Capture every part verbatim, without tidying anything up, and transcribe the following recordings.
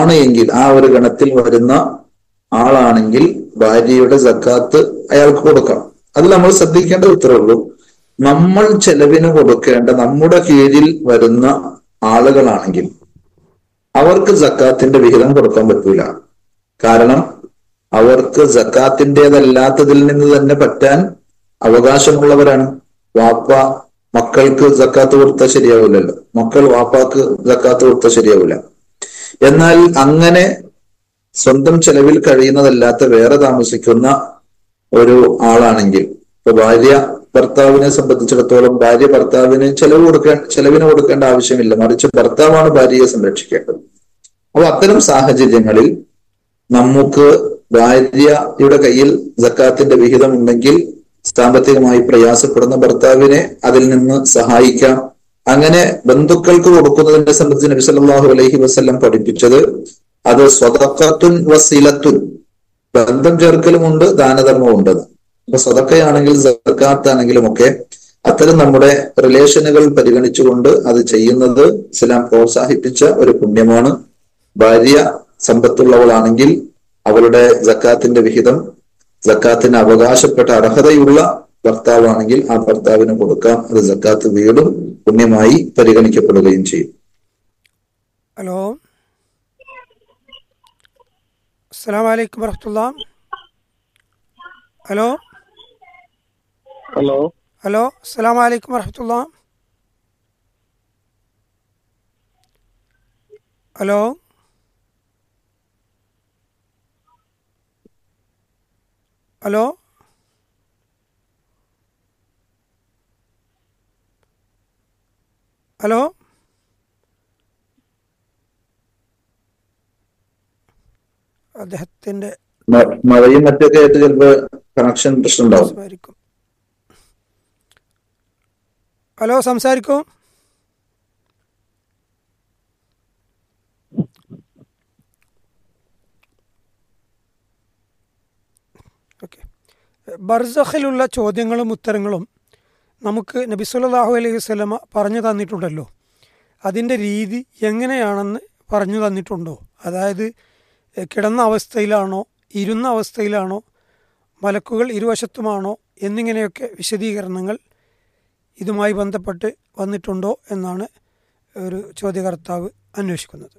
ആണ് എങ്കിൽ, ആ ഒരു ഗണത്തിൽ വരുന്ന ആളാണെങ്കിൽ ഭാര്യയുടെ സക്കാത്ത് അയാൾക്ക് കൊടുക്കാം. അതിൽ നമ്മൾ ശ്രദ്ധിക്കേണ്ടത് ഇത്രേ ഉള്ളൂ, നമ്മൾ ചെലവിന് കൊടുക്കേണ്ട നമ്മുടെ കീഴിൽ വരുന്ന ആളുകളാണെങ്കിൽ അവർക്ക് സക്കാത്തിന്റെ വിഹിതം കൊടുക്കാൻ പറ്റൂല. കാരണം അവർക്ക് സക്കാത്തിൻ്റെതല്ലാത്തതിൽ നിന്ന് തന്നെ പറ്റാൻ അവകാശമുള്ളവരാണ്. വാപ്പ മക്കൾക്ക് സക്കാത്ത് കൊടുത്താൽ ശരിയാവില്ലല്ലോ, മക്കൾ വാപ്പാക്ക് സക്കാത്ത് കൊടുത്താൽ ശരിയാവില്ല. എന്നാൽ അങ്ങനെ സ്വന്തം ചെലവിൽ കഴിയുന്നതല്ലാത്ത വേറെ താമസിക്കുന്ന ഒരു ആളാണെങ്കിൽ, ഇപ്പൊ ഭാര്യ ഭർത്താവിനെ സംബന്ധിച്ചിടത്തോളം ഭാര്യ ഭർത്താവിന് ചെലവ് കൊടുക്കാൻ ചെലവിന് കൊടുക്കേണ്ട ആവശ്യമില്ല, മറിച്ച് ഭർത്താവാണ് ഭാര്യയെ സംരക്ഷിക്കേണ്ടത്. അപ്പൊ അത്തരം സാഹചര്യങ്ങളിൽ നമുക്ക് ഭാര്യയുടെ കയ്യിൽ സക്കാത്തിന്റെ വിഹിതം ഉണ്ടെങ്കിൽ സാമ്പത്തികമായി പ്രയാസപ്പെടുന്ന ഭർത്താവിനെ അതിൽ നിന്ന് സഹായിക്കാം. അങ്ങനെ ബന്ധുക്കൾക്ക് കൊടുക്കുന്നതിനെ സംബന്ധിച്ച് നബി സല്ലല്ലാഹു അലൈഹി വസല്ലം പഠിപ്പിച്ചത് അത് സ്വതഖത്തുൻ വസിലത്തുൻ, ബന്ധം ചേർക്കലുമുണ്ട് ദാനധർമ്മമുണ്ട്. അപ്പൊ സ്വതക്കയാണെങ്കിൽ സക്കാത്താണെങ്കിലും ഒക്കെ അത്തരം നമ്മുടെ റിലേഷനുകൾ പരിഗണിച്ചുകൊണ്ട് അത് ചെയ്യുന്നത് ഇസ്ലാം പ്രോത്സാഹിപ്പിച്ച ഒരു പുണ്യമാണ്. ഭാര്യ സമ്പത്തുള്ളവളാണെങ്കിൽ അവളുടെ സക്കാത്തിന്റെ വിഹിതം സക്കാത്തിന് അവകാശപ്പെട്ട അർഹതയുള്ള ഭർത്താവാണെങ്കിൽ ആ ഭർത്താവിന് കൊടുക്കാം. അത് സക്കാത്ത് വീടും പുണ്യമായി പരിഗണിക്കപ്പെടുകയും ചെയ്യും. ഹലോ, അസ്സലാമു അലൈക്കും വറഹ്മത്തുള്ളാഹി. ഹലോ ഹലോ ഹലോ അസ്സലാമു അലൈക്കും വറഹ്മത്തുള്ളാഹി. ഹലോ ഹലോ ഹലോ അദ്ദേഹത്തിന്റെ മഴയും മറ്റൊക്കെ ആയിട്ട് ചിലപ്പോ കണക്ഷൻ പ്രശ്നം ഉണ്ടാവും. സംസാരിക്കും. ഹലോ, സംസാരിക്കൂ. ഓക്കെ. ബർസഖിലുള്ള ചോദ്യങ്ങളും ഉത്തരങ്ങളും നമുക്ക് നബി സല്ലല്ലാഹു അലൈഹി വസല്ലമ പറഞ്ഞു തന്നിട്ടുണ്ടല്ലോ. അതിൻ്റെ രീതി എങ്ങനെയാണെന്ന് പറഞ്ഞു തന്നിട്ടുണ്ടോ? അതായത് കിടന്ന അവസ്ഥയിലാണോ, ഇരുന്ന അവസ്ഥയിലാണോ, മലക്കുകൾ ഇരുവശത്തുമാണോ എന്നിങ്ങനെയൊക്കെ വിശദീകരണങ്ങൾ ഇതുമായി ബന്ധപ്പെട്ട് വന്നിട്ടുണ്ടോ എന്നാണ് ഒരു ചോദ്യകർത്താവ് അന്വേഷിക്കുന്നത്.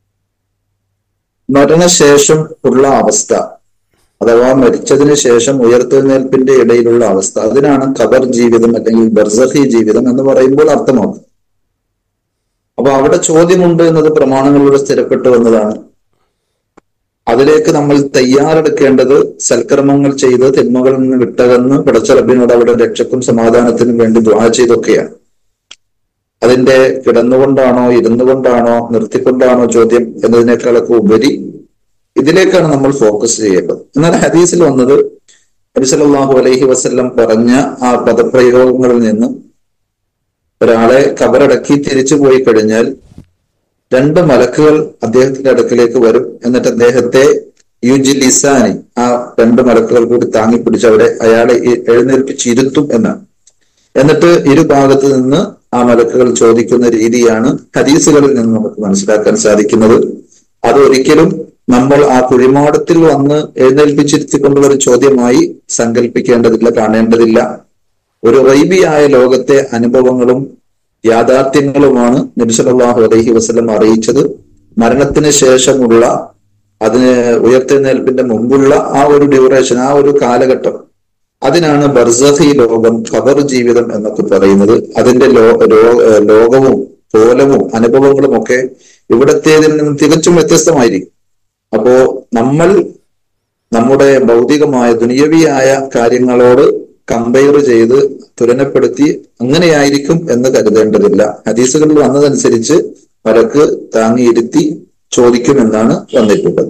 മരണശേഷം ഉള്ള അവസ്ഥ അഥവാ മരിച്ചതിന് ശേഷം ഉയർത്തെഴുന്നേൽപ്പിന്റെ ഇടയിലുള്ള അവസ്ഥ, അതിനാണ് ഖബർ ജീവിതം അല്ലെങ്കിൽ ബർസഖി ജീവിതം എന്ന് പറയുമ്പോൾ അർത്ഥമാക്കുന്നത്. അപ്പൊ അവിടെ ചോദ്യമുണ്ട് എന്നത് പ്രമാണങ്ങളിലൂടെ സ്ഥിരപ്പെട്ടു വന്നതാണ്. അതിലേക്ക് നമ്മൾ തയ്യാറെടുക്കേണ്ടത് സൽക്കർമ്മങ്ങൾ ചെയ്ത് തിന്മകളിൽ നിന്ന് വിട്ടകന്ന് പടച്ചറബിനോട് അവിടെ രക്ഷക്കും സമാധാനത്തിനും വേണ്ടി ദുആ ചെയ്തൊക്കെയാണ്. അതിന്റെ കിടന്നുകൊണ്ടാണോ ഇരുന്നു കൊണ്ടാണോ നിർത്തിക്കൊണ്ടാണോ ചോദ്യം എന്നതിനേക്കാളൊക്കെ ഉപരി ഇതിലേക്കാണ് നമ്മൾ ഫോക്കസ് ചെയ്യേണ്ടത്. എന്നാൽ ഹദീസിൽ വന്നത് നബി സല്ലല്ലാഹു അലൈഹി വസല്ലം പറഞ്ഞ ആ പദപ്രയോഗങ്ങളിൽ നിന്ന് ഒരാളെ ഖബറടക്കി തിരിച്ചു പോയി കഴിഞ്ഞാൽ രണ്ട് മലക്കുകൾ അദ്ദേഹത്തിന്റെ അടുക്കിലേക്ക് വരും. എന്നിട്ട് അദ്ദേഹത്തെ യുജ്ലിസാനി, ആ രണ്ട് മലക്കുകൾ കൂടി താങ്ങിപ്പിടിച്ച് അവിടെ അയാളെ എഴുന്നേൽപ്പിച്ചിരുത്തും എന്നാണ്. എന്നിട്ട് ഇരുഭാഗത്ത് നിന്ന് ആ മലക്കുകൾ ചോദിക്കുന്ന രീതിയാണ് ഹദീസുകളിൽ നിന്ന് നമുക്ക് മനസ്സിലാക്കാൻ സാധിക്കുന്നത്. അത് ഒരിക്കലും നമ്മൾ ആ കുഴിമാടത്തിൽ വന്ന് എഴുന്നേൽപ്പിച്ചിരുത്തിക്കൊണ്ടുള്ള ഒരു ചോദ്യമായി സങ്കല്പിക്കേണ്ടതില്ല, കാണേണ്ടതില്ല. ഒരു ഗൈബിയായ ലോകത്തെ അനുഭവങ്ങളും യാഥാർത്ഥ്യങ്ങളുമാണ് നബി സല്ലല്ലാഹു അലൈഹി വസല്ലം അറിയിച്ചത്. മരണത്തിന് ശേഷമുള്ള, അതിന് ഉയർത്തെഴുന്നേൽപ്പിന്റെ മുമ്പുള്ള ആ ഒരു ഡ്യൂറേഷൻ, ആ ഒരു കാലഘട്ടം, അതിനാണ് ബർസഖി ലോകം, ഖബർ ജീവിതം എന്നൊക്കെ പറയുന്നത്. അതിന്റെ ലോ ലോകവും കോലവും അനുഭവങ്ങളും ഒക്കെ ഇവിടത്തേതിൽ നിന്ന് തികച്ചും വ്യത്യസ്തമായിരിക്കും. അപ്പോ നമ്മൾ നമ്മുടെ ഭൗതികമായ ദുനിയവിയായ കാര്യങ്ങളോട് കമ്പയർ ചെയ്ത് തുലനപ്പെടുത്തി അങ്ങനെയായിരിക്കും എന്ന് കരുതേണ്ടതില്ല. ഹദീസുകളിൽ വന്നതനുസരിച്ച് മലക്ക് താങ്ങിയിരുത്തി ചോദിക്കുമെന്നാണ് വന്നിട്ടുള്ളത്.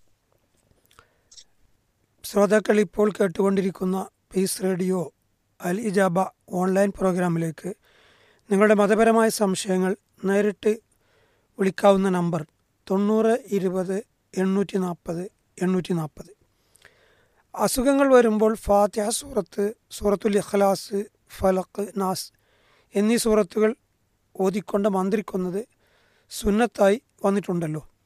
ശ്രോതാക്കൾ ഇപ്പോൾ കേട്ടുകൊണ്ടിരിക്കുന്ന പീസ് റേഡിയോ അൽ ഇജാബ ഓൺലൈൻ പ്രോഗ്രാമിലേക്ക് നിങ്ങളുടെ മതപരമായ സംശയങ്ങൾ നേരിട്ട് വിളിക്കാവുന്ന നമ്പർ തൊണ്ണൂറ് ഇരുപത് എണ്ണൂറ്റി നാൽപ്പത് എണ്ണൂറ്റി നാൽപ്പത്. അസുഖങ്ങൾ വരുമ്പോൾ ഫാത്തിഹ സൂറത്ത്, സൂറത്തുൽ ഇഖ്ലാസ്, ഫലഖ്, നാസ് എന്നീ സൂറത്തുകൾ ഓതിക്കൊണ്ട് മന്ത്രിക്കുന്നത് സുന്നത്തായി വന്നിട്ടുണ്ടല്ലോ.